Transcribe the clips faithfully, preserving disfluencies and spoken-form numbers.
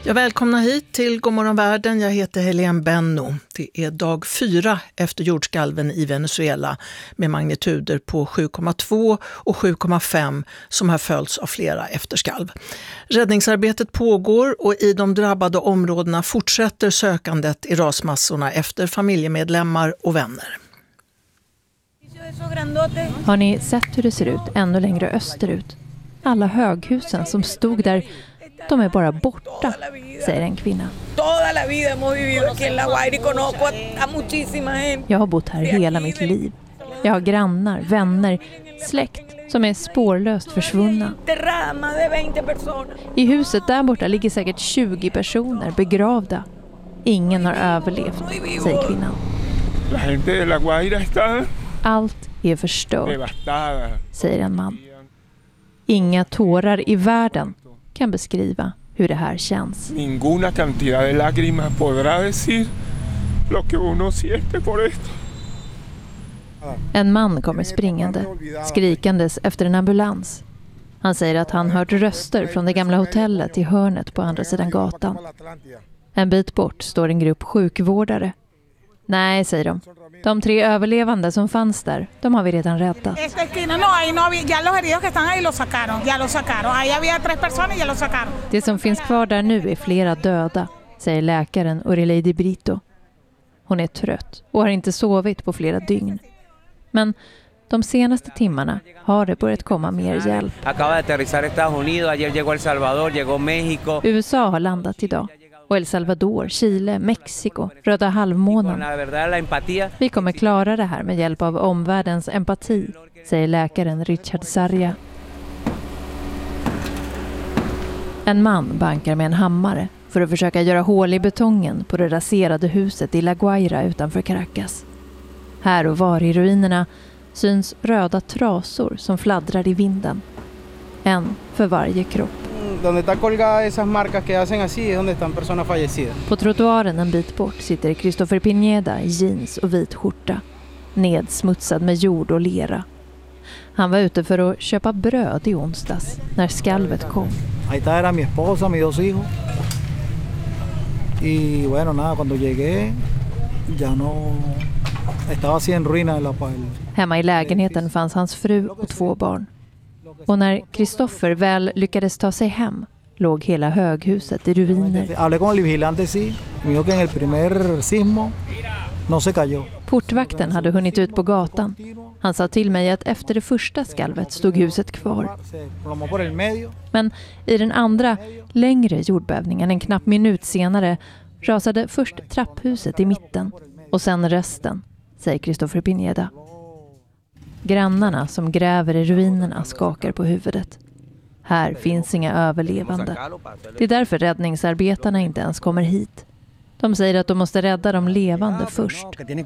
Jag välkomnar hit till Godmorgon Världen. Jag heter Helene Benno. Det är dag fyra efter jordskalven i Venezuela med magnituder på sju komma två och sju komma fem som har följts av flera efterskalv. Räddningsarbetet pågår och i de drabbade områdena fortsätter sökandet i rasmassorna efter familjemedlemmar och vänner. Har ni sett hur det ser ut ännu längre österut? Alla höghusen som stod där, de är bara borta, säger en kvinna. Jag har bott här hela mitt liv. Jag har grannar, vänner, släkt som är spårlöst försvunna. I huset där borta ligger säkert tjugo personer begravda. Ingen har överlevt, säger kvinnan. Allt är förstört, säger en man. Inga tårar i världen kan beskriva hur det här känns. Ninguna cantidad de lágrimas podrá decir lo que uno siente por esto. En man kommer springande, skrikandes efter en ambulans. Han säger att han hört röster från det gamla hotellet i hörnet på andra sidan gatan. En bit bort står en grupp sjukvårdare. Nej, säger de. De tre överlevande som fanns där, de har vi redan räddat. Det som finns kvar där nu är flera döda, säger läkaren Urileidi Brito. Hon är trött och har inte sovit på flera dygn. Men de senaste timmarna har det börjat komma mer hjälp. U S A har landat idag. Och El Salvador, Chile, Mexiko, Röda halvmånen. Vi kommer klara det här med hjälp av omvärldens empati, säger läkaren Richard Sarria. En man bankar med en hammare för att försöka göra hål i betongen på det raserade huset i La Guaira utanför Caracas. Här och var i ruinerna syns röda trasor som fladdrar i vinden. En för varje kropp. Donde está colgada esas marcas que hacen así es donde están personas fallecidas. På trottoaren en bit bort sitter Christopher Pineda i jeans och vit skjorta, nedsmutsad med jord och lera. Han var ute för att köpa bröd i onsdags när skalvet kom. Ahí está era mi esposa, mis dos hijos. Y bueno, nada, cuando llegué ya no estaba así en ruina la pal. Hemma i lägenheten fanns hans fru och två barn. Och när Christopher väl lyckades ta sig hem låg hela höghuset i ruiner. Portvakten hade hunnit ut på gatan. Han sa till mig att efter det första skalvet stod huset kvar. Men i den andra, längre jordbävningen en knapp minut senare rasade först trapphuset i mitten och sen resten, säger Christopher Pineda. Grannarna som gräver i ruinerna skakar på huvudet. Här finns inga överlevande. Det är därför räddningsarbetarna inte ens kommer hit. De säger att de måste rädda de levande först.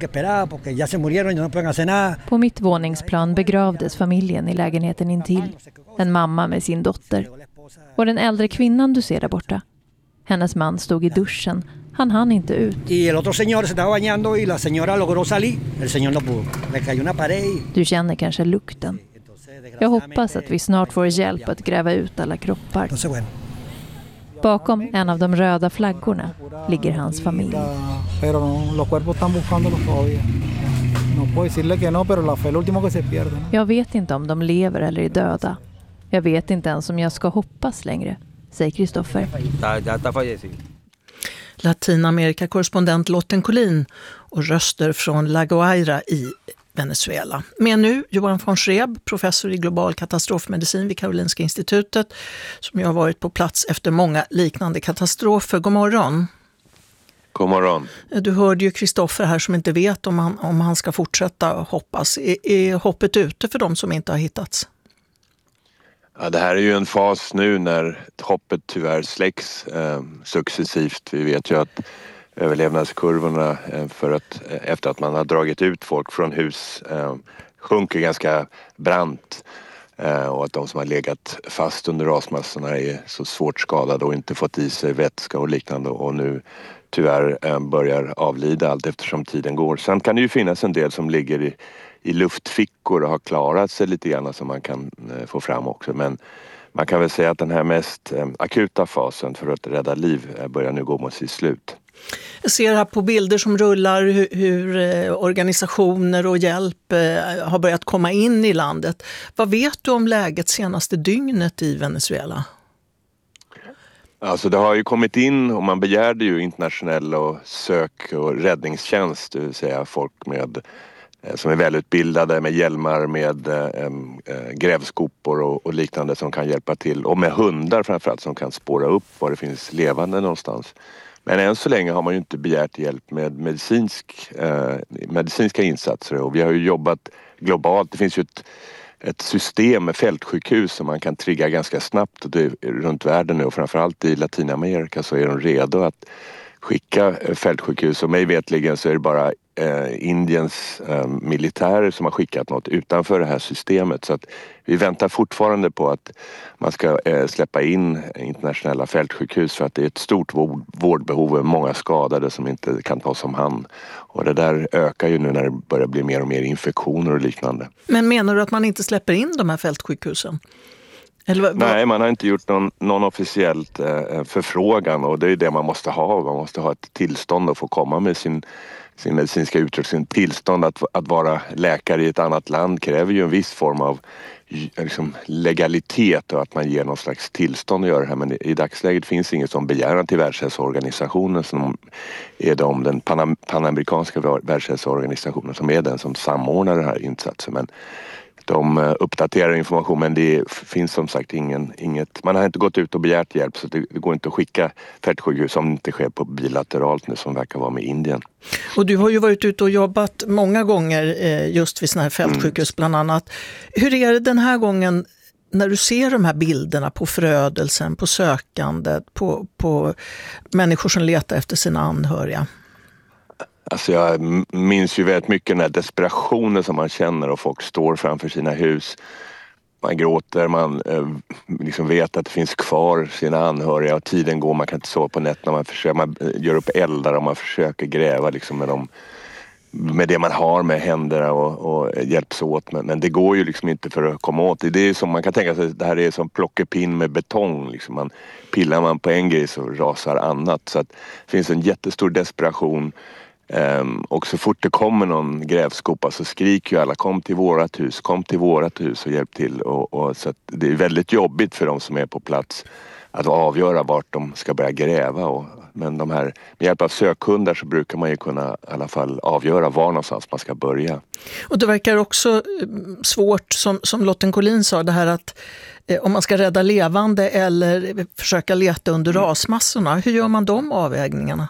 På mitt våningsplan begravdes familjen i lägenheten intill. En mamma med sin dotter. Och den äldre kvinnan du ser där borta. Hennes man stod i duschen. Han hann inte ut. Du känner kanske lukten. Jag hoppas att vi snart får hjälp att gräva ut alla kroppar. Bakom en av de röda flaggorna ligger hans familj. Jag vet inte om de lever eller är döda. Jag vet inte ens om jag ska hoppas längre, säger Christopher. Latinamerika-korrespondent Lotten Collin och röster från La Guaira i Venezuela. Med nu Johan von Schreeb, professor i global katastrofmedicin vid Karolinska institutet, som jag har varit på plats efter många liknande katastrofer. God morgon. God morgon. Du hörde ju Christopher här som inte vet om han, om han ska fortsätta hoppas. Är, är hoppet ute för dem som inte har hittats? Ja, det här är ju en fas nu när hoppet tyvärr släcks eh, successivt. Vi vet ju att överlevnadskurvorna eh, för att, eh, efter att man har dragit ut folk från hus eh, sjunker ganska brant. Eh, och att de som har legat fast under rasmassorna är så svårt skadade och inte fått i sig vätska och liknande och nu tyvärr eh, börjar avlida allt eftersom tiden går. Sen kan det ju finnas en del som ligger i i luftfickor och har klarat sig lite grann som man kan eh, få fram också. Men man kan väl säga att den här mest eh, akuta fasen för att rädda liv eh, börjar nu gå mot sitt slut. Jag ser här på bilder som rullar hur, hur eh, organisationer och hjälp eh, har börjat komma in i landet. Vad vet du om läget senaste dygnet i Venezuela? Alltså det har ju kommit in och man begärde ju internationella och sök- och räddningstjänst, det vill säga folk med, som är välutbildade med hjälmar, med äh, äh, grävskopor och, och liknande som kan hjälpa till. Och med hundar framförallt som kan spåra upp var det finns levande någonstans. Men än så länge har man ju inte begärt hjälp med medicinsk, äh, medicinska insatser och vi har ju jobbat globalt. Det finns ju ett ett system med fältsjukhus som man kan trigga ganska snabbt och det är runt världen nu och framförallt i Latinamerika så är de redo att skicka fältsjukhus och mig vetligen så är det bara eh, Indiens eh, militärer som har skickat något utanför det här systemet så att vi väntar fortfarande på att man ska eh, släppa in internationella fältsjukhus för att det är ett stort vård, vårdbehov och många skadade som inte kan tas om hand. Och det där ökar ju nu när det börjar bli mer och mer infektioner och liknande. Men menar du att man inte släpper in de här fältsjukhusen? Eller vad? Nej, man har inte gjort någon, någon officiellt eh, förfrågan och det är det man måste ha. Man måste ha ett tillstånd att få komma med sin, sin medicinska utrustning. Tillstånd att, att vara läkare i ett annat land kräver ju en viss form av liksom, legalitet och att man ger någon slags tillstånd att göra det här. Men i, i dagsläget finns inget som begäran till Världshälsoorganisationen som är de, den panam, panamerikanska Världshälsoorganisationen som är den som samordnar den här insatsen. Men de uppdaterar information men det finns som sagt ingen, inget, man har inte gått ut och begärt hjälp så det, det går inte att skicka fältsjukhus om det inte sker på bilateralt nu som verkar vara med Indien. Och du har ju varit ute och jobbat många gånger just vid såna här fältsjukhus mm. bland annat. Hur är det den här gången när du ser de här bilderna på förödelsen, på sökandet, på, på människor som letar efter sina anhöriga? Alltså jag minns ju väldigt mycket den här desperationen som man känner och folk står framför sina hus. Man gråter, man eh, liksom vet att det finns kvar sina anhöriga och tiden går, man kan inte sova på nätterna, man, försöker, man gör upp eldar och man försöker gräva liksom med, dem, med det man har med händerna och, och hjälps åt. Men, men det går ju liksom inte för att komma åt det. Det är som man kan tänka sig, det här är som plockepinn med betong. Liksom man, pillar man på en grej så rasar annat. Så att det finns en jättestor desperation. Um, och så fort det kommer någon grävskopa så skriker ju alla kom till vårat hus, kom till vårat hus och hjälp till och, och så att det är väldigt jobbigt för de som är på plats att avgöra vart de ska börja gräva och, men de här, med hjälp av sökhundar så brukar man ju kunna i alla fall avgöra var någonstans man ska börja. Och det verkar också svårt som, som Lotten Collin sa det här att eh, om man ska rädda levande eller försöka leta under mm. rasmassorna, hur gör man de avvägningarna?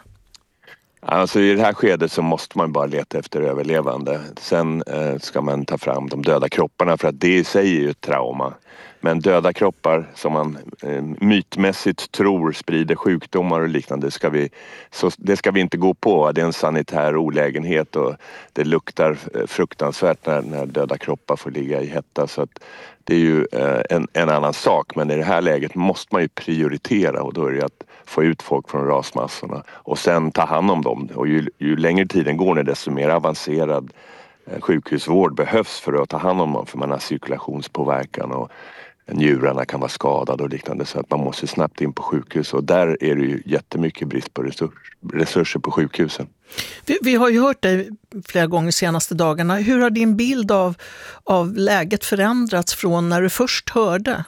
Alltså i det här skedet så måste man bara leta efter överlevande. Sen eh, ska man ta fram de döda kropparna för att det i sig är ju ett trauma. Men döda kroppar som man eh, mytmässigt tror sprider sjukdomar och liknande ska vi, så det ska vi inte gå på. Det är en sanitär olägenhet och det luktar fruktansvärt när, när döda kroppar får ligga i hetta. Så att det är ju eh, en, en annan sak, men i det här läget måste man ju prioritera och då är det att få ut folk från rasmassorna och sen ta hand om dem. Och ju, ju längre tiden går desto mer avancerad eh, sjukhusvård behövs för att ta hand om dem för man har cirkulationspåverkan och njurarna kan vara skadade och liknande så att man måste snabbt in på sjukhus och där är det ju jättemycket brist på resurs, resurser på sjukhusen. Vi, vi har ju hört dig flera gånger de senaste dagarna. Hur har din bild av, av läget förändrats från när du först hörde?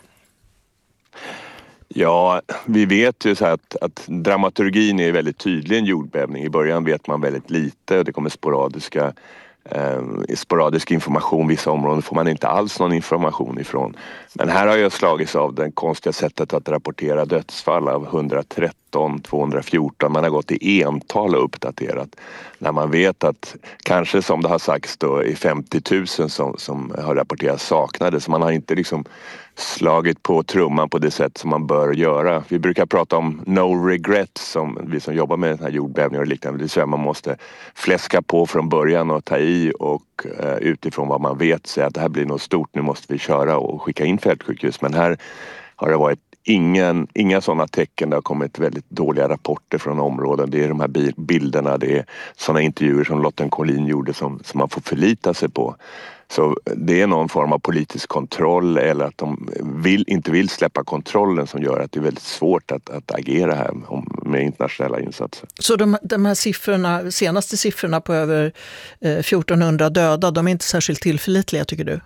Ja, vi vet ju så här att, att dramaturgin är väldigt tydlig i en jordbävning. I början vet man väldigt lite och det kommer sporadiska eh, sporadisk information. Vissa områden får man inte alls någon information ifrån. Men här har jag slagits av det konstiga sättet att rapportera dödsfall av etthundratretton, tvåhundrafjorton. Man har gått i ental och uppdaterat. När man vet att kanske som det har sagts då är femtio tusen som, som har rapporterats saknade. Så man har inte liksom slagit på trumman på det sätt som man bör göra. Vi brukar prata om no regrets som vi som jobbar med den här jordbävningen och liknande. Det vill säga man måste fläska på från början och ta i och uh, utifrån vad man vet säga att det här blir något stort, nu måste vi köra och skicka in fältsjukhus. Men här har det varit ingen, inga sådana tecken. Det har kommit väldigt dåliga rapporter från områden. Det är de här bilderna, det är sådana intervjuer som Lotten Collin gjorde som, som man får förlita sig på. Så det är någon form av politisk kontroll eller att de vill, inte vill släppa kontrollen som gör att det är väldigt svårt att, att agera här med internationella insatser. Så de, de här siffrorna, senaste siffrorna på över eh, fjortonhundra döda, de är inte särskilt tillförlitliga tycker du?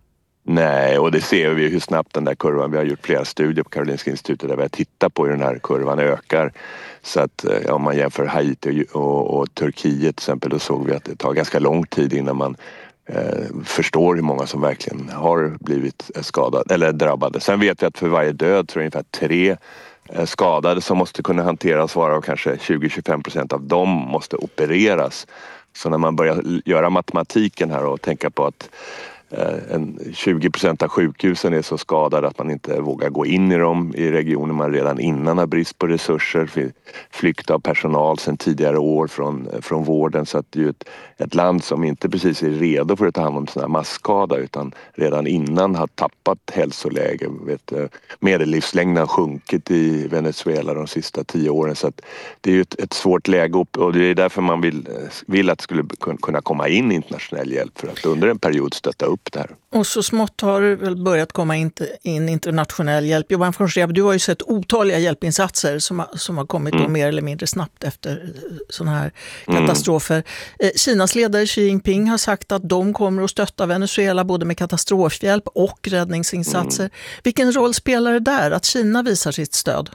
Nej, och det ser vi hur snabbt den där kurvan, vi har gjort flera studier på Karolinska institutet där vi har tittat på hur den här kurvan ökar. Så att ja, om man jämför Haiti och, och, och Turkiet till exempel, då såg vi att det tar ganska lång tid innan man eh, förstår hur många som verkligen har blivit skadade eller drabbade. Sen vet vi att för varje död tror jag ungefär tre eh, skadade som måste kunna hanteras, varav kanske tjugo till tjugofem procent av dem måste opereras. Så när man börjar göra matematiken här och tänka på att En tjugo procent av sjukhusen är så skadade att man inte vågar gå in i dem i regioner man redan innan har brist på resurser, flykt av personal sedan tidigare år från, från vården. Så att det är ju ett, ett land som inte precis är redo för att ta hand om sådana här masskada utan redan innan har tappat hälsoläge. Vet, medellivslängden har sjunkit i Venezuela de sista tio åren, så att det är ju ett, ett svårt läge upp, och det är därför man vill, vill att det skulle kunna komma in internationell hjälp för att under en period stötta upp där. Och så smått har det väl börjat komma in, in internationell hjälp. Johan von Schreeb, du har ju sett otaliga hjälpinsatser som, som har kommit mm. då mer eller mindre snabbt efter sådana här katastrofer. Mm. Kinas ledare Xi Jinping har sagt att de kommer att stötta Venezuela både med katastrofhjälp och räddningsinsatser. Mm. Vilken roll spelar det där att Kina visar sitt stöd?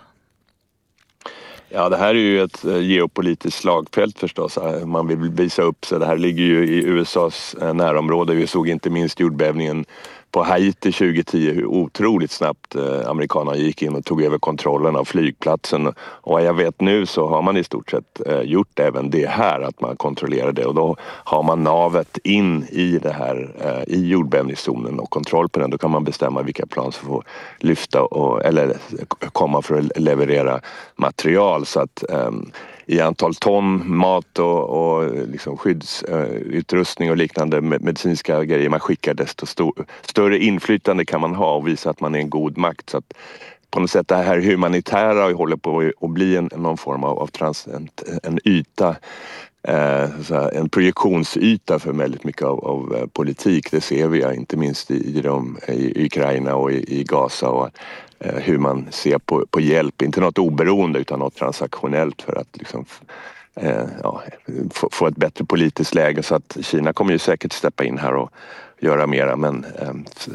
Ja, det här är ju ett geopolitiskt slagfält förstås. Man vill visa upp sig. Det här ligger ju i U S A:s närområde. Vi såg inte minst jordbävningen på Haiti tjugo tio hur otroligt snabbt amerikanerna gick in och tog över kontrollen av flygplatsen. Och vad jag vet nu så har man i stort sett gjort även det här, att man kontrollerar det. Och då har man navet in i det här, i jordbävningszonen och kontroll på den. Då kan man bestämma vilka plan som får lyfta och, eller komma för att leverera material. Så att um, i antal ton mat och, och liksom skyddsutrustning och liknande medicinska grejer man skickar, desto stor, större inflytande kan man ha och visa att man är en god makt. Så att på något sätt det här humanitära håller på att bli en, någon form av, av trans, en, en yta, eh, en projektionsyta för väldigt mycket av, av politik. Det ser vi ja, inte minst i, i, de, i Ukraina och i, i Gaza, och hur man ser på, på hjälp, inte något oberoende utan något transaktionellt för att liksom, eh, ja, få, få ett bättre politiskt läge. Så att Kina kommer ju säkert steppa in här och göra mera, men eh,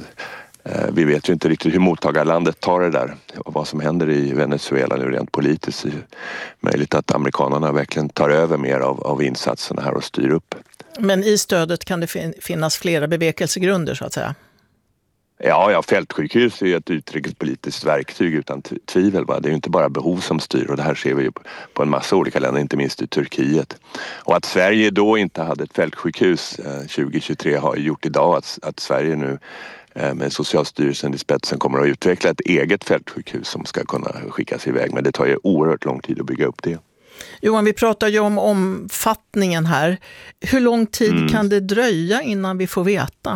eh, vi vet ju inte riktigt hur mottagarlandet tar det där och vad som händer i Venezuela nu rent politiskt. Det är möjligt att amerikanerna verkligen tar över mer av, av insatserna här och styr upp. Men i stödet kan det fin- finnas flera bevekelsegrunder så att säga? Ja, ja, fältsjukhus är ju ett utrikespolitiskt verktyg utan t- tvivel. Va? Det är ju inte bara behov som styr, och det här ser vi ju på en massa olika länder, inte minst i Turkiet. Och att Sverige då inte hade ett fältsjukhus eh, tjugo tjugotre har gjort idag att, att Sverige nu eh, med Socialstyrelsen i spetsen kommer att utveckla ett eget fältsjukhus som ska kunna skickas iväg. Men det tar ju oerhört lång tid att bygga upp det. Johan, vi pratar ju om omfattningen här. Hur lång tid mm. kan det dröja innan vi får veta?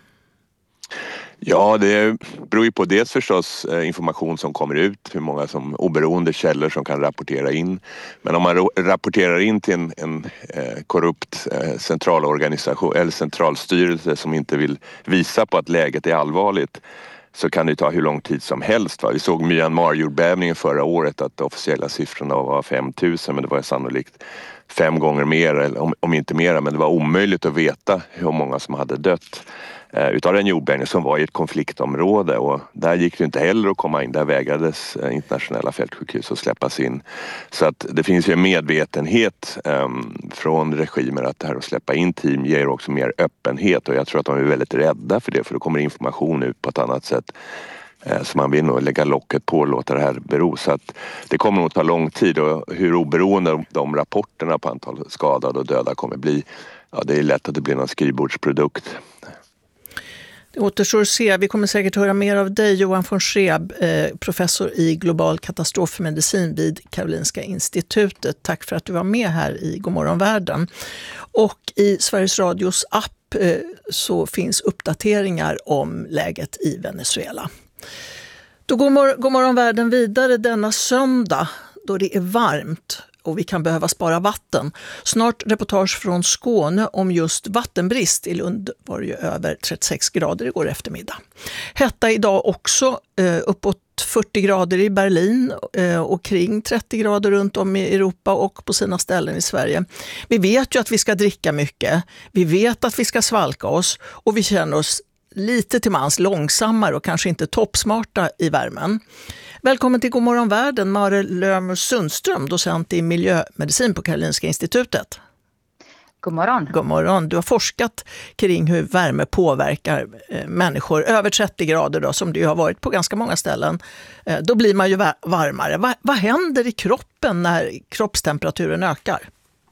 Ja, det beror ju på dels förstås information som kommer ut, hur många som oberoende källor som kan rapportera in. Men om man rapporterar in till en, en eh, korrupt eh, centralorganisation eller centralstyrelse som inte vill visa på att läget är allvarligt, så kan det ta hur lång tid som helst. Va? Vi såg Myanmar-jordbävningen förra året, att de officiella siffrorna var fem tusen, men det var sannolikt fem gånger mer, eller om, om inte mer, men det var omöjligt att veta hur många som hade dött eh, utav den jordbävningen som var i ett konfliktområde, och där gick det inte heller att komma in. Där vägrades eh, internationella fältsjukhus att släppas in. Så att det finns ju en medvetenhet eh, från regimer att det här att släppa in team ger också mer öppenhet, och jag tror att de är väldigt rädda för det, för då kommer information ut på ett annat sätt. Så man vill nog lägga locket på och låta det här bero. Så att det kommer nog ta lång tid, och hur oberoende de rapporterna på antal skadade och döda kommer bli, ja, det är lätt att det blir någon skrivbordsprodukt. Det återstår att se. Vi kommer säkert höra mer av dig, Johan von Schreeb, professor i global katastrofmedicin vid Karolinska institutet. Tack för att du var med här i Godmorgon Världen. Och i Sveriges Radios app så finns uppdateringar om läget i Venezuela. Då går Godmorgon Världen vidare denna söndag då det är varmt och vi kan behöva spara vatten. Snart reportage från Skåne om just vattenbrist. I Lund var det ju över trettiosex grader igår eftermiddag. Hetta idag också, eh, uppåt fyrtio grader i Berlin eh, och kring trettio grader runt om i Europa och på sina ställen i Sverige. Vi vet ju att vi ska dricka mycket, vi vet att vi ska svalka oss och vi känner oss lite till mans långsammare och kanske inte toppsmarta i värmen. Välkommen till Godmorgon Världen, Mare Löfmus Sundström, docent i miljömedicin på Karolinska institutet. God morgon. God morgon. Du har forskat kring hur värme påverkar eh, människor. Över trettio grader då, som det ju har varit på ganska många ställen. Eh, då blir man ju varmare. Va, vad händer i kroppen när kroppstemperaturen ökar?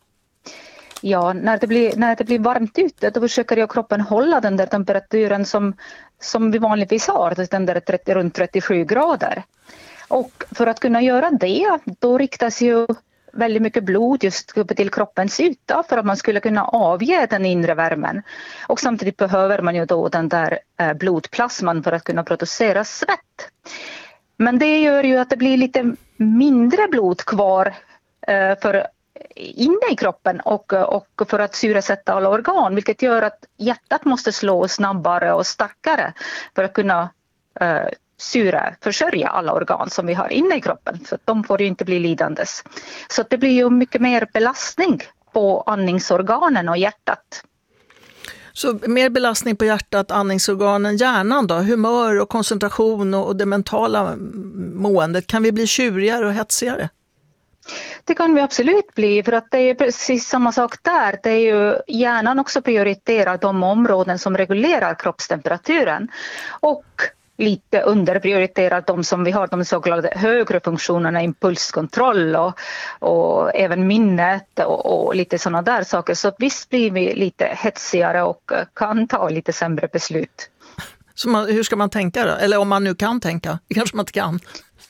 Ja, när det blir, när det blir varmt ute då försöker ju kroppen hålla den där temperaturen som, som vi vanligtvis har, den där trettio, runt trettiosju grader. Och för att kunna göra det, då riktas ju väldigt mycket blod just uppe till kroppens yta för att man skulle kunna avge den inre värmen. Och samtidigt behöver man ju då den där blodplasman för att kunna producera svett. Men det gör ju att det blir lite mindre blod kvar för inne i kroppen och, och för att syresätta alla organ, vilket gör att hjärtat måste slå snabbare och starkare för att kunna eh, syreförsörja alla organ som vi har inne i kroppen, så att de får ju inte bli lidandes. Så att det blir ju mycket mer belastning på andningsorganen och hjärtat. Så mer belastning på hjärtat, andningsorganen, hjärnan då, humör och koncentration och, och det mentala måendet, kan vi bli tjurigare och hetsigare? Det kan vi absolut bli, för att det är precis samma sak där. Det är ju hjärnan också prioriterar de områden som reglerar kroppstemperaturen och lite underprioriterar de som vi har, de så kallade högre funktionerna, impulskontroll och, och även minnet och, och lite sådana där saker. Så visst blir vi lite hetsigare och kan ta lite sämre beslut. Så man, hur ska man tänka då? Eller om man nu kan tänka, det kanske man inte kan.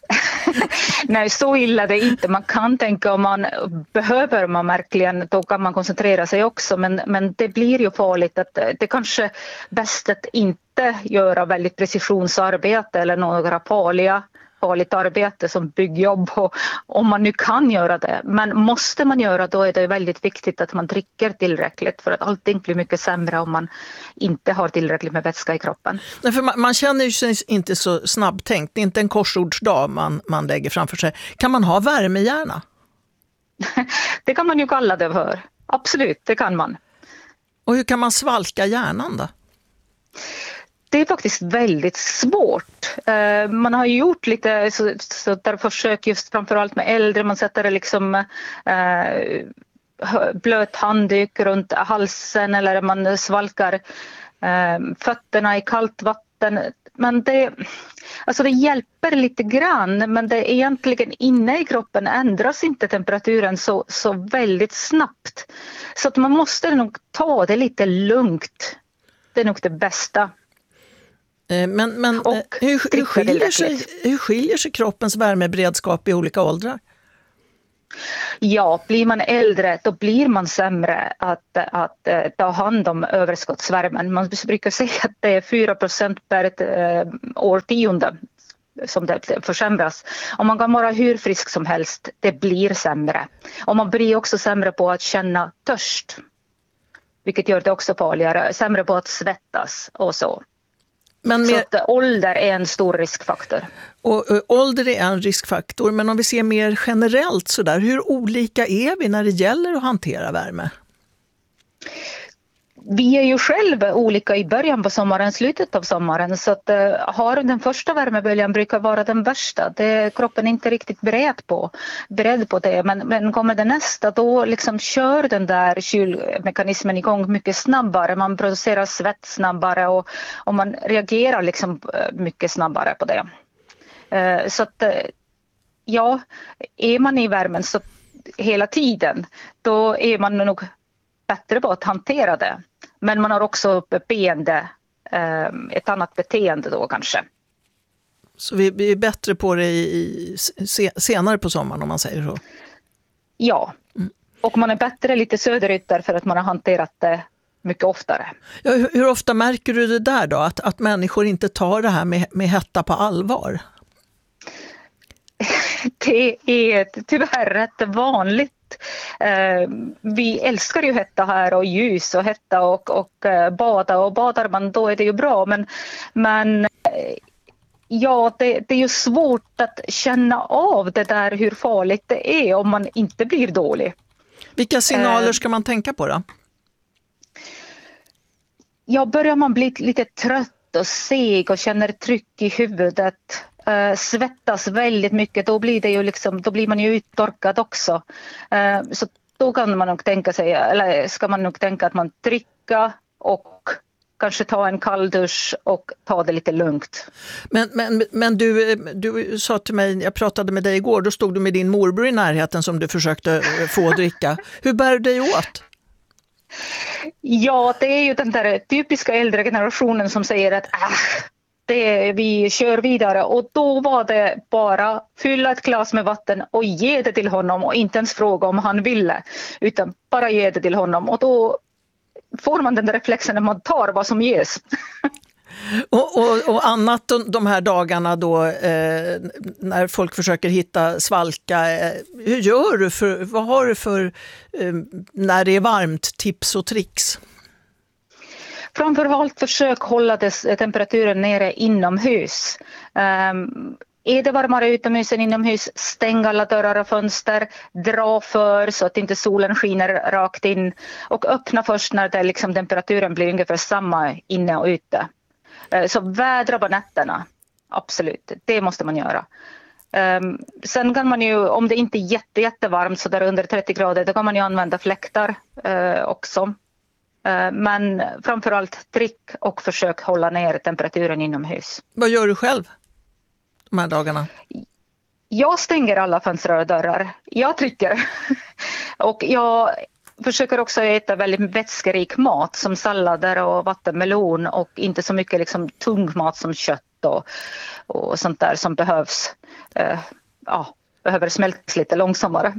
Nej, så illa det är inte. Man kan tänka om man behöver man verkligen, då kan man koncentrera sig också. Men, men det blir ju farligt att det kanske bäst att inte göra väldigt precisionsarbete eller några farliga, farligt arbete som byggjobb. Och, om man nu kan göra det. Men måste man göra, då är det väldigt viktigt att man dricker tillräckligt. För att allting blir mycket sämre om man inte har tillräckligt med vätska i kroppen. Nej, för man, man känner ju sig inte så snabbtänkt. Det är inte en korsordsdag man, man lägger framför sig. Kan man ha värmehjärna? Det kan man ju kalla det för. Absolut, det kan man. Och hur kan man svalka hjärnan då? Det är faktiskt väldigt svårt. Uh, man har gjort lite så, så där försök just framförallt med äldre. Man sätter liksom uh, blöt handduk runt halsen eller man svalkar uh, fötterna i kallt vatten. Men det, alltså det hjälper lite grann, men det är egentligen inne i kroppen ändras inte temperaturen så, så väldigt snabbt. Så att man måste nog ta det lite lugnt. Det är nog det bästa. Men, men hur, hur, skiljer sig, hur skiljer sig kroppens värmeberedskap i olika åldrar? Ja, blir man äldre då blir man sämre att, att, att ta hand om överskottsvärmen. Man brukar säga att det är fyra procent per ett äh, årtionde som det försämras. Om man kan vara hur frisk som helst, det blir sämre. Och man blir också sämre på att känna törst, vilket gör det också farligare. Sämre på att svettas och så. Men mer... Så att ålder är en stor riskfaktor. Och, och ålder är en riskfaktor, men om vi ser mer generellt så där, hur olika är vi när det gäller att hantera värme? Vi är ju själva olika i början på sommaren, slutet av sommaren, så att uh, har den första värmeböljan brukar vara den värsta. Det, kroppen är inte riktigt beredd på, beredd på det, men, men kommer det nästa då liksom kör den där kylmekanismen igång mycket snabbare. Man producerar svett snabbare och, och man reagerar liksom mycket snabbare på det. Uh, så att uh, ja, är man i värmen så hela tiden, då är man nog bättre på att hantera det. Men man har också beteende, ett annat beteende då kanske. Så vi är bättre på det i, i, senare på sommaren om man säger så? Ja, mm. Och man är bättre lite söderut därför att man har hanterat det mycket oftare. Ja, hur, hur ofta märker du det där då? Att, att människor inte tar det här med, med hetta på allvar? det är tyvärr rätt vanligt. Vi älskar ju hetta här och ljus och hetta och, och bada, och badar man då är det ju bra, men, men ja, det, det är ju svårt att känna av det där hur farligt det är om man inte blir dålig. Vilka signaler ska man tänka på då? Ja, börjar man bli lite trött och seg och känner tryck i huvudet, Uh, svettas väldigt mycket, då blir det ju liksom, då blir man ju uttorkad också. Uh, så då kan man nog tänka sig, eller ska man nog tänka att man dricker och kanske ta en kalldusch och ta det lite lugnt. Men, men, men du, du sa till mig, jag pratade med dig igår, då stod du med din morbror i närheten som du försökte få dricka. Hur bär du dig åt? Ja, det är ju den där typiska äldre generationen som säger att äh, det, vi kör vidare, och då var det bara fylla ett glas med vatten och ge det till honom och inte ens fråga om han ville, utan bara ge det till honom, och då får man den där reflexen när man tar vad som ges. Och, och, och annat de här dagarna då eh, när folk försöker hitta svalka, eh, hur gör du för, vad har du för eh, när det är varmt, tips och tricks? Framförallt försök hålla dess, temperaturen nere inomhus. Um, är det varmare utomhus än inomhus, stäng alla dörrar och fönster, dra för så att inte solen skiner rakt in, och öppna först när det liksom temperaturen blir ungefär samma inne och ute. Uh, så vädra på nätterna, absolut, det måste man göra. Um, sen kan man ju, om det inte är jätte, jättevarmt så där under trettio grader, då kan man ju använda fläktar uh, också. Men framförallt drick och försök hålla ner temperaturen inomhus. Vad gör du själv de här dagarna? Jag stänger alla fönster och dörrar. Jag dricker. Och jag försöker också äta väldigt vätskerik mat som sallader och vattenmelon, och inte så mycket liksom tung mat som kött och, och sånt där som behövs. Uh, ja, behöver smältas lite långsammare.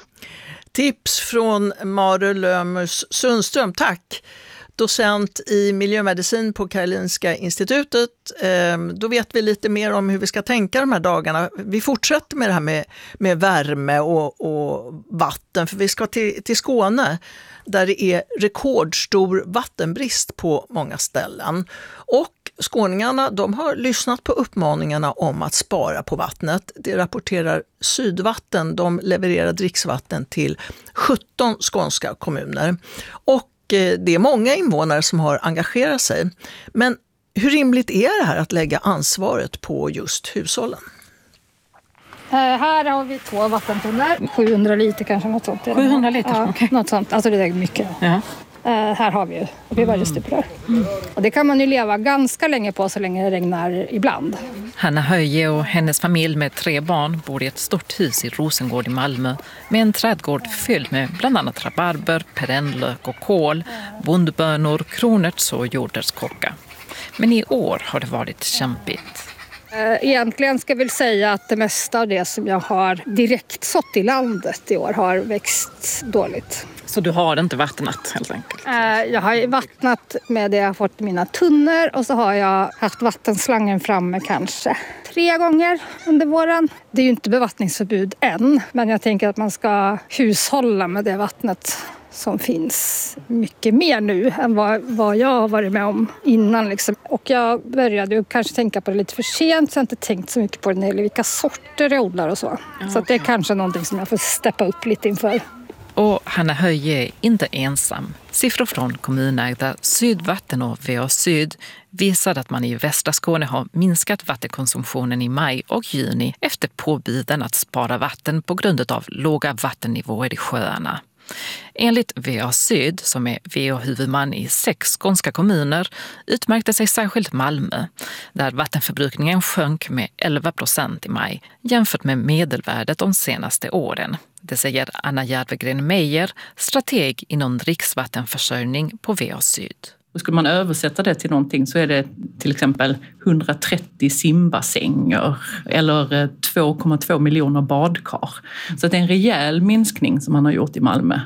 Tips från Mare Lömers Sundström, tack. Docent i miljömedicin på Karolinska institutet. Då vet vi lite mer om hur vi ska tänka de här dagarna. Vi fortsätter med det här med, med värme och, och vatten, för vi ska till, till Skåne där det är rekordstor vattenbrist på många ställen. Och skåningarna, de har lyssnat på uppmaningarna om att spara på vattnet. Det rapporterar Sydvatten. De levererar dricksvatten till sjutton skånska kommuner. Och det är många invånare som har engagerat sig. Men hur rimligt är det här att lägga ansvaret på just hushållen? Uh, här har vi två vattentunnor. sjuhundra liter kanske, något sånt. sjuhundra liter? Ja, okay. Något sånt. Alltså det är mycket. Ja. Uh, här har vi ju. Det är varje stuprör. Mm. Och det kan man ju leva ganska länge på så länge det regnar ibland. Hanna Höje och hennes familj med tre barn bor i ett stort hus i Rosengård i Malmö med en trädgård fylld med bland annat rabarber, perennlök och kål, bondbönor, kronärts och jordärtskocka. Men i år har det varit kämpigt. Egentligen ska jag väl säga att det mesta av det som jag har direkt sått i landet i år har växt dåligt. Så du har inte vattnat helt enkelt? Jag har vattnat med det jag har fått i mina tunnor, och så har jag haft vattenslangen framme kanske tre gånger under våren. Det är ju inte bevattningsförbud än, men jag tänker att man ska hushålla med det vattnet som finns mycket mer nu än vad, vad jag har varit med om innan. Liksom. Och jag började ju kanske tänka på det lite för sent, så jag har inte tänkt så mycket på det när det gäller vilka sorter jag odlar och så. Ja, så att det är kanske någonting som jag får steppa upp lite inför. Och Hanna Höje är inte ensam. Siffror från kommunägda Sydvatten och V A Syd visar att man i västra Skåne har minskat vattenkonsumtionen i maj och juni efter påbuden att spara vatten på grund av låga vattennivåer i sjöarna. Enligt V A Syd, som är V A-huvudman i sex skånska kommuner, utmärkte sig särskilt Malmö, där vattenförbrukningen sjönk med elva procent i maj jämfört med medelvärdet de senaste åren. Det säger Anna Järvegren Meijer, strateg inom dricksvattenförsörjning på V A Syd. Skulle man översätta det till någonting så är det till exempel hundratrettio simbassänger eller två komma två miljoner badkar. Så det är en rejäl minskning som man har gjort i Malmö. Mm.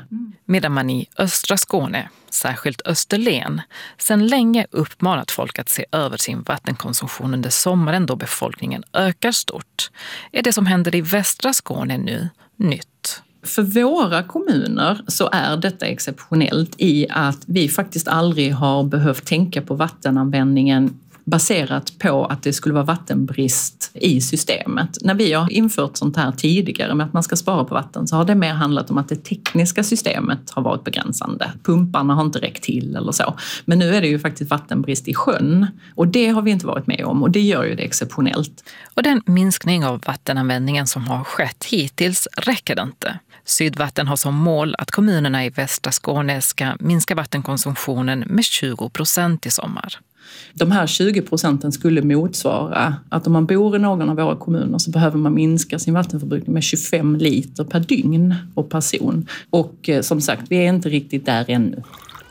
Medan man i östra Skåne, särskilt Österlen, sedan länge uppmanat folk att se över sin vattenkonsumtion under sommaren då befolkningen ökar stort, är det som händer i västra Skåne nu nytt. För våra kommuner så är detta exceptionellt i att vi faktiskt aldrig har behövt tänka på vattenanvändningen baserat på att det skulle vara vattenbrist i systemet. När vi har infört sånt här tidigare med att man ska spara på vatten så har det mer handlat om att det tekniska systemet har varit begränsande. Pumparna har inte räckt till eller så. Men nu är det ju faktiskt vattenbrist i sjön och det har vi inte varit med om och det gör ju det exceptionellt. Och den minskning av vattenanvändningen som har skett hittills räcker det inte. Sydvatten har som mål att kommunerna i västra Skåne ska minska vattenkonsumtionen med tjugo procent i sommar. De här tjugo procenten skulle motsvara att om man bor i någon av våra kommuner så behöver man minska sin vattenförbrukning med tjugofem liter per dygn och person. Och eh, som sagt, vi är inte riktigt där ännu.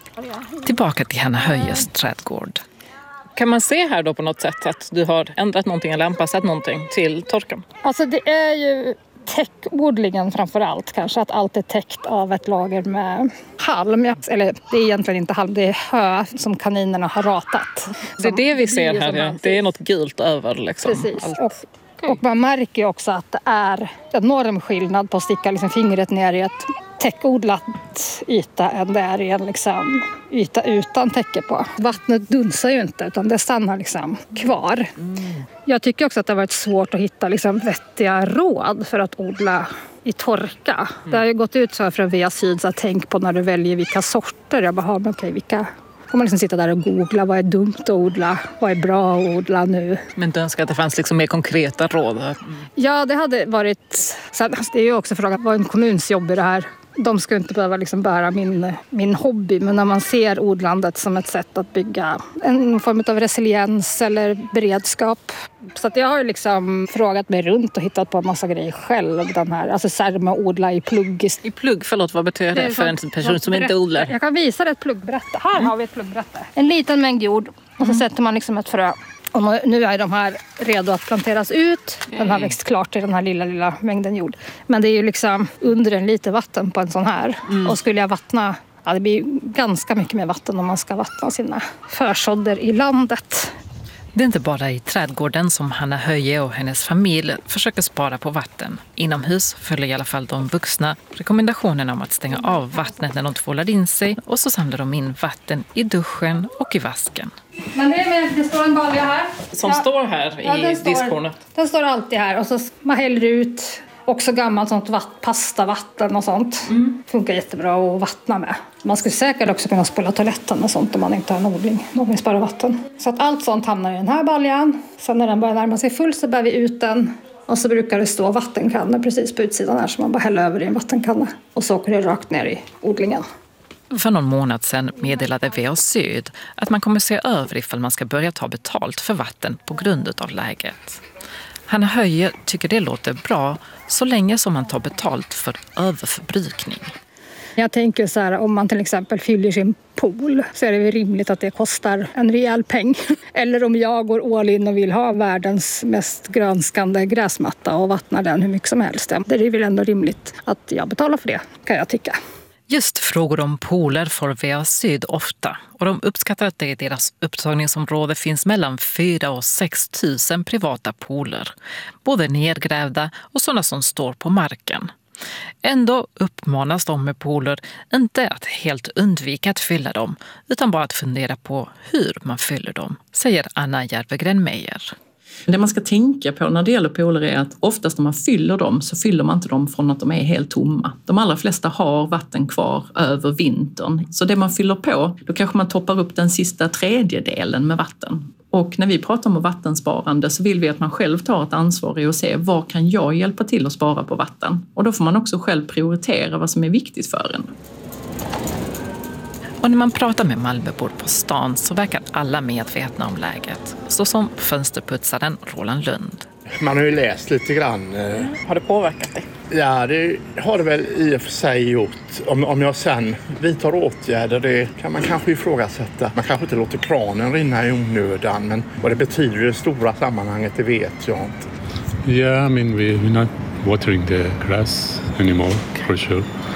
Tillbaka till Hanna Höjes trädgård. Kan man se här då på något sätt att du har ändrat någonting eller anpassat någonting till torkan? Alltså det är ju täckodlingen framför allt kanske, att allt är täckt av ett lager med halm. Eller det är egentligen inte halm, det är hö som kaninerna har ratat. Det är det vi ser här, ja. Det är något gult över liksom. Precis. Och, och man märker också att det är enorm skillnad på att sticka liksom fingret ner i ett täckodlat yta än det är i en liksom yta utan täcke på. Vattnet dunsar ju inte utan det stannar liksom kvar. Mm. Jag tycker också att det har varit svårt att hitta liksom vettiga råd för att odla i torka. Mm. Det har ju gått ut så här från V A Syd, så att tänk på när du väljer vilka sorter. Jag bara, okej, okay, vilka... Får man liksom sitta där och googla, vad är dumt att odla, vad är bra att odla nu. Men du önskar att det fanns liksom mer konkreta råd? Mm. Ja, det hade varit... Så det är ju också frågan, vad är en kommuns jobb i det här? De ska inte behöva liksom bära min, min hobby, men när man ser odlandet som ett sätt att bygga en form av resiliens eller beredskap. Så att jag har liksom frågat mig runt och hittat på en massa grejer själv. Den här, alltså så här med att odla i plugg. I plugg, förlåt, vad betyder det, det för en person som inte odlar? Jag kan visa dig ett pluggbrätte. Här mm. har vi ett pluggbrätte. En liten mängd jord och så mm. sätter man liksom ett frö. Och nu är de här redo att planteras ut. Den har växt klart i den här lilla, lilla mängden jord. Men det är ju liksom under en liter vatten på en sån här. Mm. Och skulle jag vattna, ja, det blir ganska mycket mer vatten om man ska vattna sina försådder i landet. Det är inte bara i trädgården som Hanna Höje och hennes familj försöker spara på vatten. Inomhus följer i alla fall de vuxna rekommendationerna om att stänga av vattnet när de tvålar in sig och så samlar de in vatten i duschen och i vasken. Men det, är med, det står en balja här. Som ja. står här i ja, diskhornet? Den står alltid här och så man häller ut också gammalt sånt vatt, pastavatten och sånt. Mm. Funkar jättebra att vattna med. Man skulle säkert också kunna spola toaletten och sånt om man inte har en odling. Om vi sparar vatten. Så att allt sånt hamnar i den här baljan. Sen när den börjar närma sig full så bär vi ut den. Och så brukar det stå vattenkannor precis på utsidan här. Så man bara häller över i en vattenkanna. Och så åker det rakt ner i odlingen. För någon månad sedan meddelade V A Syd att man kommer se över ifall man ska börja ta betalt för vatten på grund av läget. Hanna Höje tycker det låter bra så länge som man tar betalt för överförbrukning. Jag tänker så här, om man till exempel fyller sin pool så är det väl rimligt att det kostar en rejäl peng. Eller om jag går all in och vill ha världens mest grönskande gräsmatta och vattnar den hur mycket som helst. Det är väl ändå rimligt att jag betalar för det, kan jag tycka. Just frågor om pooler får V A Syd ofta och de uppskattar att det i deras upptagningsområde finns mellan fyra och sex tusen privata pooler. Både nedgrävda och sådana som står på marken. Ändå uppmanas de med pooler inte att helt undvika att fylla dem utan bara att fundera på hur man fyller dem, säger Anna Järvegren-Meyer. Det man ska tänka på när det gäller pooler är att oftast när man fyller dem så fyller man inte dem från att de är helt tomma. De allra flesta har vatten kvar över vintern. Så det man fyller på, då kanske man toppar upp den sista tredjedelen med vatten. Och när vi pratar om vattensparande så vill vi att man själv tar ett ansvar i att se vad kan jag hjälpa till att spara på vatten. Och då får man också själv prioritera vad som är viktigt för en. Och när man pratar med Malmöbor på stan så verkar alla medvetna om läget. Så som fönsterputsaren Roland Lund. Man har ju läst lite grann. Har det påverkat dig? Ja, det har det väl i och för sig gjort. Om, om jag sen vidtar åtgärder, det kan man kanske ifrågasätta. Man kanske inte låter kranen rinna i onödan, men vad det betyder i det stora sammanhanget, det vet jag inte. Yeah, I mean, we, we're not watering the grass anymore, for sure.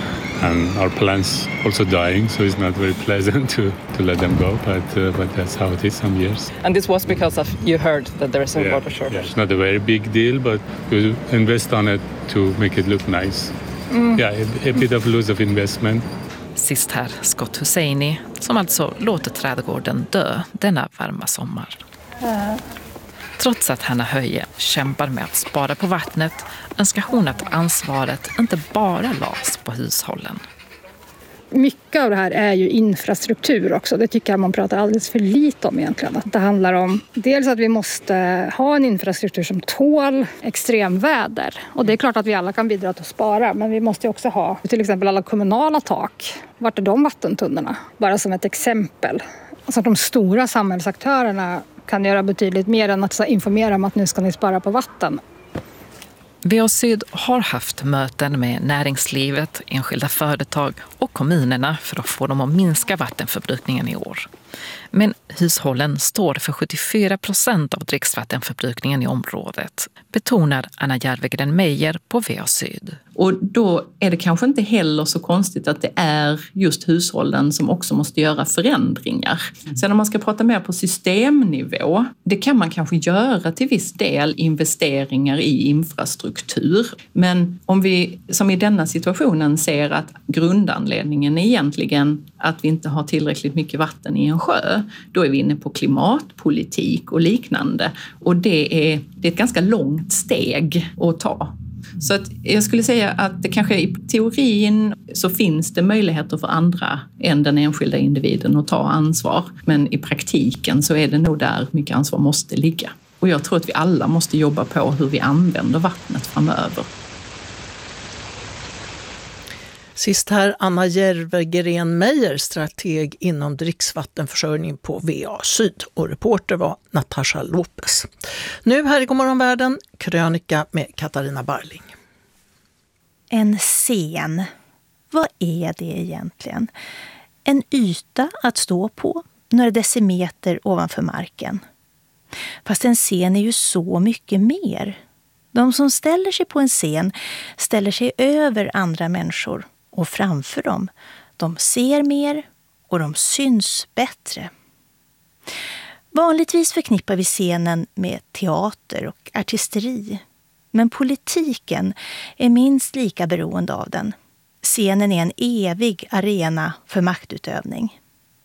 and our plants also dying, so it's not very pleasant to, to let them go, but uh, but that's how it is some years. And this was because of you heard that there is a yeah, water shortage? Yeah, it's not a very big deal, but you invest on it to make it look nice. Mm. Yeah, a, a bit of loss of investment. Sist här Scott Husseini, som alltså låter trädgården dö denna varma sommar. Uh. Trots att Hanna Höje kämpar med att spara på vattnet önskar hon att ansvaret inte bara las på hushållen. Mycket av det här är ju infrastruktur också. Det tycker jag man pratar alldeles för lite om egentligen. Att det handlar om dels att vi måste ha en infrastruktur som tål extremväder. Och det är klart att vi alla kan bidra till att spara. Men vi måste också ha till exempel alla kommunala tak. Vart är de vattentunnorna? Bara som ett exempel. Alltså de stora samhällsaktörerna kan göra betydligt mer än att informera om att nu ska ni spara på vatten. V A Syd har haft möten med näringslivet, enskilda företag och kommunerna för att få dem att minska vattenförbrukningen i år. Men hushållen står för sjuttiofyra procent av dricksvattenförbrukningen i området, betonar Anna Järvegren Meijer på V A Syd. Och då är det kanske inte heller så konstigt att det är just hushållen som också måste göra förändringar. Sen om man ska prata mer på systemnivå, det kan man kanske göra till viss del investeringar i infrastruktur. Men om vi som i denna situationen ser att grundanledningen är egentligen att vi inte har tillräckligt mycket vatten i en sjö, då är vi inne på klimatpolitik och liknande. Och det är, det är ett ganska långt steg att ta. Så att jag skulle säga att det kanske i teorin så finns det möjligheter för andra än den enskilda individen att ta ansvar. Men i praktiken så är det nog där mycket ansvar måste ligga. Och jag tror att vi alla måste jobba på hur vi använder vattnet framöver. Sist här Anna Järvegren Meijer, strateg inom dricksvattenförsörjning på V A Syd, och reporter var Natasha Lopez. Nu här i Godmorgon Världen, krönika med Katarina Barling. En scen, vad är det egentligen? En yta att stå på, några decimeter ovanför marken. Fast en scen är ju så mycket mer. De som ställer sig på en scen ställer sig över andra människor och framför dem. De ser mer och de syns bättre. Vanligtvis förknippar vi scenen med teater och artisteri. Men politiken är minst lika beroende av den. Scenen är en evig arena för maktutövning.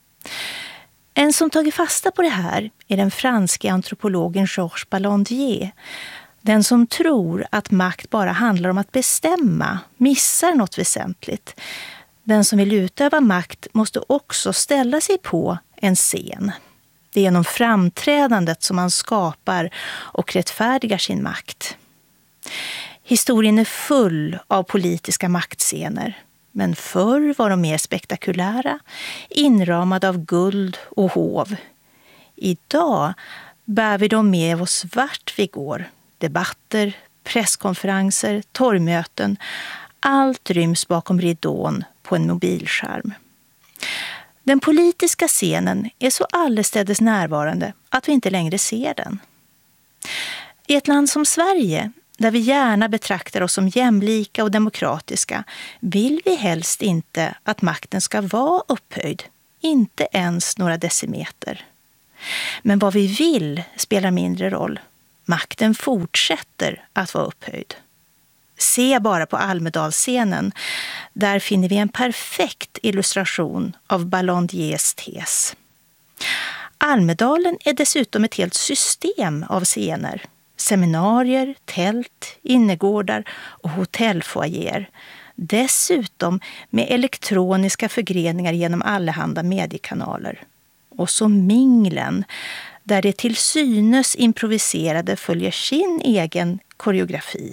En som tagit fasta på det här är den franska antropologen Georges Ballandier. Den som tror att makt bara handlar om att bestämma missar något väsentligt. Den som vill utöva makt måste också ställa sig på en scen. Det är genom framträdandet som man skapar och rättfärdigar sin makt. Historien är full av politiska maktscener. Men förr var de mer spektakulära, inramade av guld och hov. Idag bär vi dem med oss vart vi går. Debatter, presskonferenser, torgmöten. Allt ryms bakom ridån på en mobilskärm. Den politiska scenen är så allestädes närvarande att vi inte längre ser den. I ett land som Sverige, där vi gärna betraktar oss som jämlika och demokratiska, vill vi helst inte att makten ska vara upphöjd, inte ens några decimeter. Men vad vi vill spelar mindre roll. Makten fortsätter att vara upphöjd. Se bara på Almedalsscenen. Där finner vi en perfekt illustration av Ballandiers tes. Almedalen är dessutom ett helt system av scener. Seminarier, tält, innergårdar och hotellfoajer. Dessutom med elektroniska förgreningar genom allehanda mediekanaler. Och så minglen, där det till synes improviserade följer sin egen koreografi.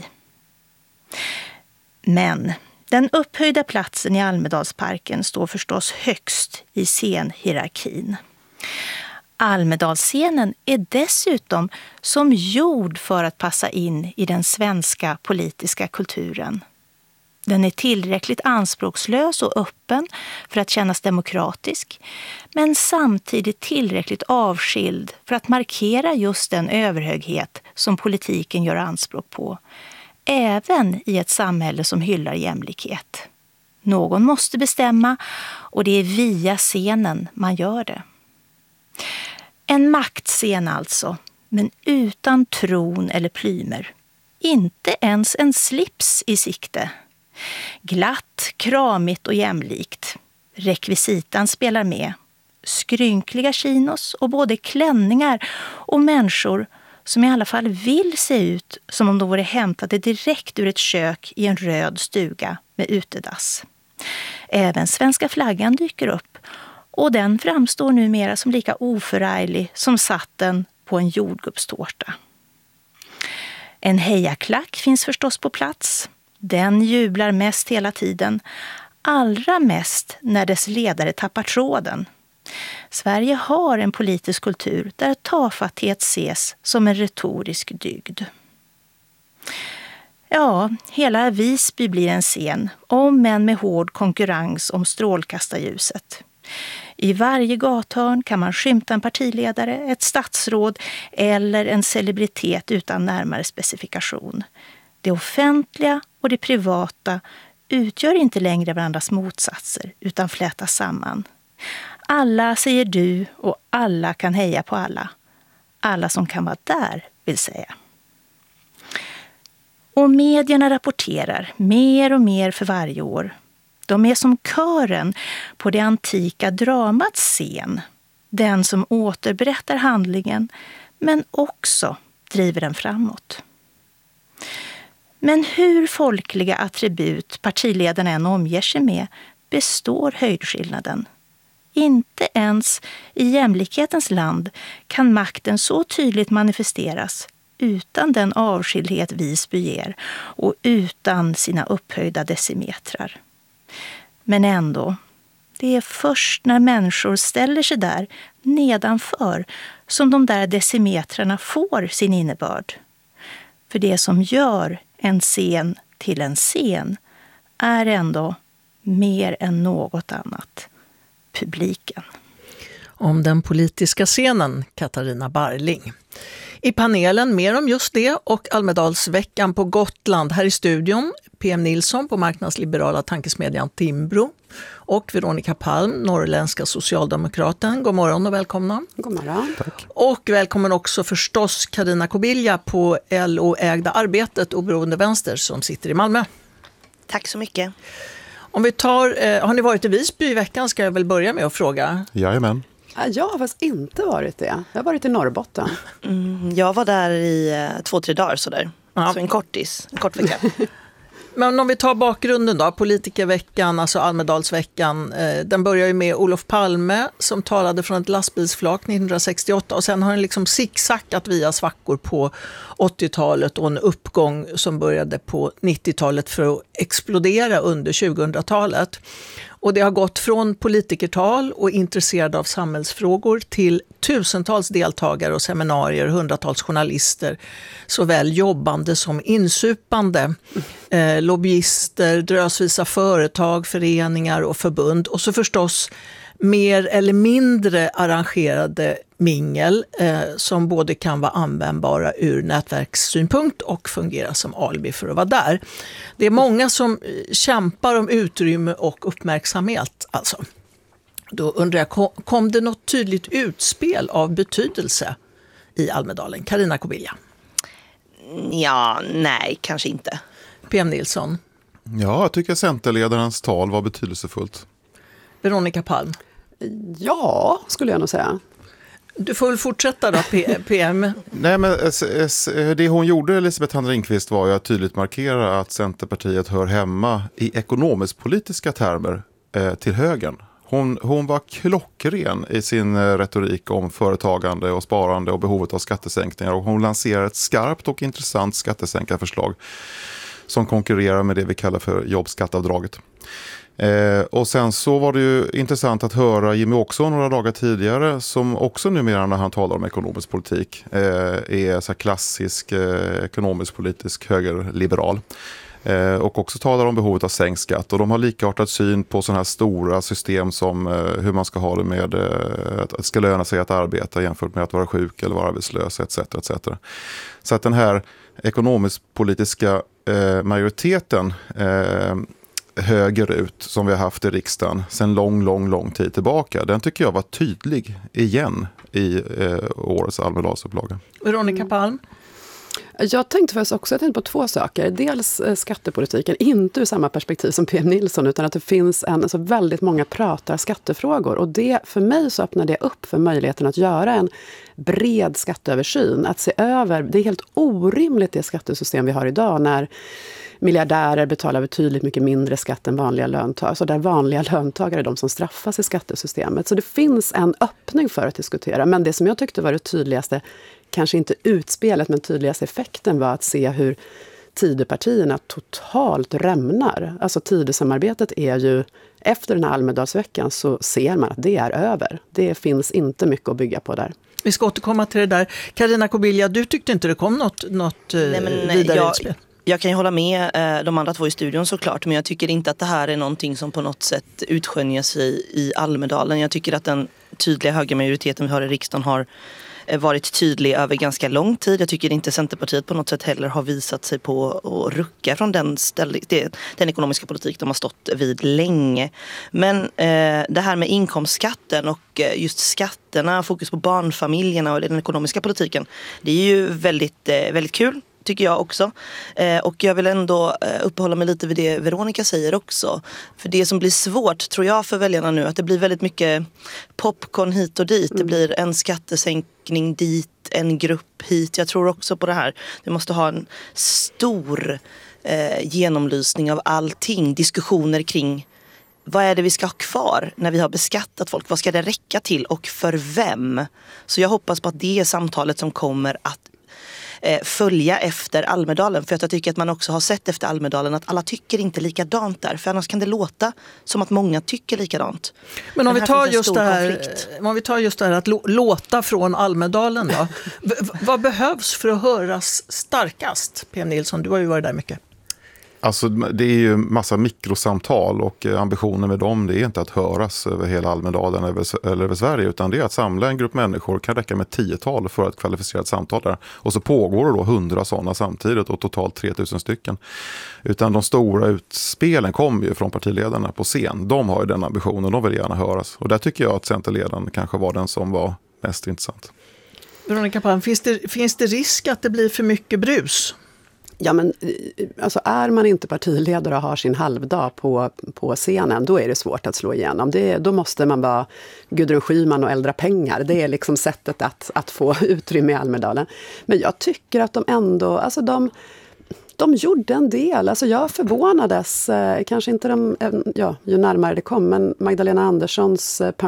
Men den upphöjda platsen i Almedalsparken står förstås högst i scenhierarkin. Almedalsscenen är dessutom som gjord för att passa in i den svenska politiska kulturen. Den är tillräckligt anspråkslös och öppen för att kännas demokratisk, men samtidigt tillräckligt avskild för att markera just den överhöghet som politiken gör anspråk på, även i ett samhälle som hyllar jämlikhet. Någon måste bestämma och det är via scenen man gör det. En maktscen alltså, men utan tron eller plymer. Inte ens en slips i sikte. Glatt, kramigt och jämlikt. Rekvisitan spelar med. Skrynkliga chinos och både klänningar och människor som i alla fall vill se ut som om de vore hämtade direkt ur ett kök i en röd stuga med utedass. Även svenska flaggan dyker upp och den framstår numera som lika oförarglig som satten på en jordgubbstårta. En hejaklack finns förstås på plats. Den jublar mest hela tiden, allra mest när dess ledare tappar tråden. Sverige har en politisk kultur där tafatthet ses som en retorisk dygd. Ja, hela Visby blir en scen, om än med hård konkurrens om strålkastarljuset. I varje gathörn kan man skymta en partiledare, ett statsråd eller en celebritet utan närmare specifikation. Det offentliga och det privata utgör inte längre varandras motsatser utan flätas samman. Alla säger du och alla kan heja på alla. Alla som kan vara där, vill säga. Och medierna rapporterar mer och mer för varje år. De är som kören på det antika dramats scen. Den som återberättar handlingen men också driver den framåt. Men hur folkliga attribut partiledarna än omger sig med består höjdskillnaden. Inte ens i jämlikhetens land kan makten så tydligt manifesteras utan den avskildhet Visby ger och utan sina upphöjda decimetrar. Men ändå, det är först när människor ställer sig där nedanför som de där decimetrarna får sin innebörd. För det som gör en scen till en scen är ändå mer än något annat publiken. Om den politiska scenen, Katarina Barling. I panelen mer om just det och Almedalsveckan på Gotland. Här i studion P M Nilsson på marknadsliberala tankesmedjan Timbro och Veronica Palm, norrländska socialdemokraten. God morgon och välkomna. God morgon. Tack. Och välkommen också förstås Karina Kobilla på L O-ägda Arbetet Oberoende Vänster som sitter i Malmö. Tack så mycket. Om vi tar, eh, har ni varit i Visby i veckan ska jag väl börja med att fråga. Jajamän. Jag har faktiskt inte varit det. Jag har varit i Norrbotten. Mm, jag var där i uh, två, tre dagar sådär. Ja. Så en kortis, en kort vecka. Men om vi tar bakgrunden då, politikerveckan, alltså Almedalsveckan, eh, den börjar ju med Olof Palme som talade från ett lastbilsflak nittonhundrasextioåtta och sen har den liksom zigzackat via svackor på åttiotalet och en uppgång som började på nittiotalet för att explodera under tjugohundratalet. Och det har gått från politikertal och intresserade av samhällsfrågor till tusentals deltagare och seminarier, hundratals journalister, såväl jobbande som insupande, eh, lobbyister, drösvisa företag, föreningar och förbund och så förstås mer eller mindre arrangerade mingel eh, som både kan vara användbara ur nätverkssynpunkt och fungera som alibi för att vara där. Det är många som kämpar om utrymme och uppmärksamhet. Alltså. Då undrar jag, kom, kom det något tydligt utspel av betydelse i Almedalen? Karina Kobilla. Ja, nej, kanske inte. P M Nilsson. Ja, jag tycker Centerledarens tal var betydelsefullt. Veronica Palm. Ja, skulle jag nog säga. Du får väl fortsätta då, P M. Nej, men det hon gjorde, Elisabeth Thand Ringqvist, var ju att tydligt markera att Centerpartiet hör hemma i ekonomisk-politiska termer eh, till högern. Hon, hon var klockren i sin retorik om företagande och sparande och behovet av skattesänkningar. Och hon lanserar ett skarpt och intressant skattesänkarförslag som konkurrerar med det vi kallar för jobbskattavdraget. Eh, och sen så var det ju intressant att höra Jimmy Åkesson några dagar tidigare som också numera när han talar om ekonomisk politik eh, är så här klassisk eh, ekonomisk politisk högerliberal. Eh, och också talar om behovet av sänkt skatt. Och de har likartad syn på sådana här stora system som eh, hur man ska ha det med eh, att det ska löna sig att arbeta jämfört med att vara sjuk eller vara arbetslös et cetera et cetera. Så att den här ekonomisk-politiska eh, majoriteten eh, högerut som vi har haft i riksdagen sedan lång, lång, lång tid tillbaka. Den tycker jag var tydlig igen i eh, årets Almedalsupplaga. Veronica Palm? Jag tänkte faktiskt också jag tänkte på två saker. Dels eh, skattepolitiken, inte ur samma perspektiv som P M Nilsson, utan att det finns en, alltså väldigt många pratar skattefrågor. Och det, för mig så öppnar det upp för möjligheten att göra en bred skatteöversyn. Att se över, det är helt orimligt det skattesystem vi har idag när miljardärer betalar betydligt mycket mindre skatt än vanliga löntagare. Så där vanliga löntagare är de som straffas i skattesystemet. Så det finns en öppning för att diskutera. Men det som jag tyckte var det tydligaste, kanske inte utspelet, men tydligaste effekten var att se hur Tidöpartierna totalt rämnar. Alltså Tidösamarbetet är ju, efter den här Almedalsveckan så ser man att det är över. Det finns inte mycket att bygga på där. Vi ska återkomma till det där. Carina Kobilja, du tyckte inte det kom något, något Nej, men, vidare jag... utspel? Jag kan ju hålla med eh, de andra två i studion såklart, men jag tycker inte att det här är någonting som på något sätt utskönjer sig i Almedalen. Jag tycker att den tydliga högermajoriteten vi har i riksdagen har eh, varit tydlig över ganska lång tid. Jag tycker inte Centerpartiet på något sätt heller har visat sig på att rucka från den, ställ- det, den ekonomiska politik de har stått vid länge. Men eh, det här med inkomstskatten och eh, just skatterna, fokus på barnfamiljerna och den ekonomiska politiken, det är ju väldigt, eh, väldigt kul, tycker jag också. Eh, och jag vill ändå eh, uppehålla mig lite vid det Veronica säger också. För det som blir svårt, tror jag, för väljarna nu, att det blir väldigt mycket popcorn hit och dit. Mm. Det blir en skattesänkning dit, en grupp hit. Jag tror också på det här. Vi måste ha en stor eh, genomlysning av allting. Diskussioner kring vad är det vi ska ha kvar när vi har beskattat folk? Vad ska det räcka till och för vem? Så jag hoppas på att det är samtalet som kommer att följa efter Almedalen, för att jag tycker att man också har sett efter Almedalen att alla tycker inte likadant där, för annars kan det låta som att många tycker likadant. Men om vi tar just det här, om vi tar just det här att låta från Almedalen då, v- vad behövs för att höras starkast? P M Nilsson, du har ju varit där mycket. Alltså det är ju massa mikrosamtal och ambitionen med dem, det är inte att höras över hela Almedalen eller över Sverige, utan det är att samla en grupp människor, kan räcka med tiotal för ett kvalificerat samtal där. Och så pågår det då hundra sådana samtidigt och totalt tre tusen stycken. Utan de stora utspelen kommer ju från partiledarna på scen. De har ju den ambitionen, de vill gärna höras. Och där tycker jag att Centerledaren kanske var den som var mest intressant. Veronica Palm, finns det, finns det risk att det blir för mycket brus? Ja, men alltså är man inte partiledare och har sin halvdag på, på scenen, då är det svårt att slå igenom. Det, då måste man vara Gudrun Schyman och äldra pengar. Det är liksom sättet att, att få utrymme i Almedalen. Men jag tycker att de ändå, alltså de, de gjorde en del. Alltså jag förvånades, eh, kanske inte de, eh, ja, ju närmare det kom, men Magdalena Anderssons eh,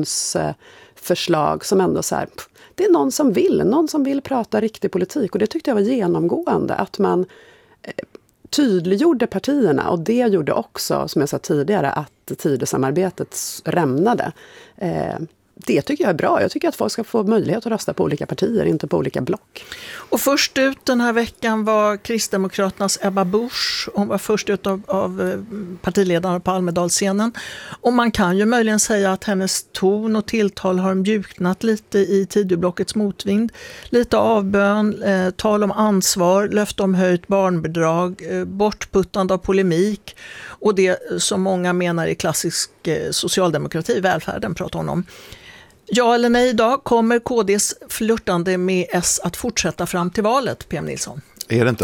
pensionsförslag eh, som ändå så här, pff, det är någon som vill, någon som vill prata riktig politik, och det tyckte jag var genomgående, att man eh, tydliggjorde partierna, och det gjorde också, som jag sa tidigare, att Tidösamarbetet rämnade. Eh, det tycker jag är bra. Jag tycker att folk ska få möjlighet att rösta på olika partier, inte på olika block. Och först ut den här veckan var Kristdemokraternas Ebba Busch. Hon var först ut av, av partiledarna på Almedalsscenen. Och man kan ju möjligen säga att hennes ton och tilltal har mjuknat lite i Tidöblockets motvind. Lite avbön, eh, tal om ansvar, löfte om höjt barnbidrag, eh, bortputtande av polemik och det som många menar är klassisk eh, socialdemokrati, välfärden pratar hon om. Ja eller nej idag, kommer K D:s flirtande med S att fortsätta fram till valet, P M Nilsson? Är det inte